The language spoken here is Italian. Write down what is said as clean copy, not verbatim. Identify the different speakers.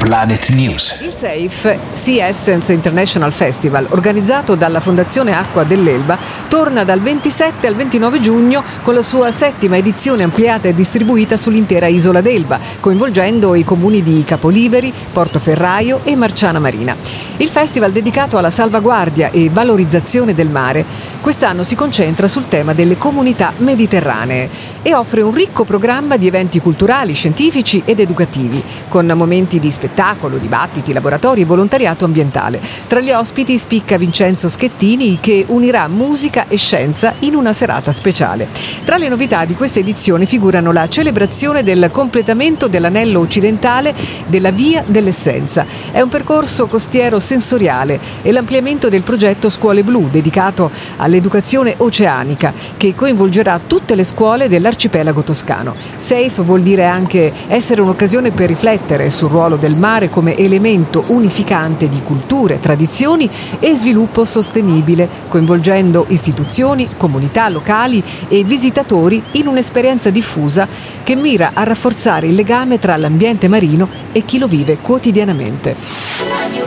Speaker 1: Planet News.
Speaker 2: Il SAFE, Sea Essence International Festival, organizzato dalla Fondazione Acqua dell'Elba, torna dal 27 al 29 giugno con la sua 7ª edizione ampliata e distribuita sull'intera isola d'Elba, coinvolgendo i comuni di Capoliveri, Portoferraio e Marciana Marina. Il festival, dedicato alla salvaguardia e valorizzazione del mare, quest'anno si concentra sul tema delle comunità mediterranee e offre un ricco programma di eventi culturali, scientifici ed educativi, con momenti di spettacolo, dibattiti, laboratori e volontariato ambientale. Tra gli ospiti spicca Vincenzo Schettini, che unirà musica e scienza in una serata speciale. Tra le novità di questa edizione figurano la celebrazione del completamento dell'anello occidentale della Via dell'Essenza. È un percorso costiero sensoriale e l'ampliamento del progetto Scuole Blu, dedicato all'educazione oceanica, che coinvolgerà tutte le scuole dell'arcipelago toscano. Safe vuol dire anche essere un'occasione per riflettere sul ruolo del mare come elemento unificante di culture, tradizioni e sviluppo sostenibile, coinvolgendo istituzioni, comunità locali e visitatori in un'esperienza diffusa che mira a rafforzare il legame tra l'ambiente marino e chi lo vive quotidianamente.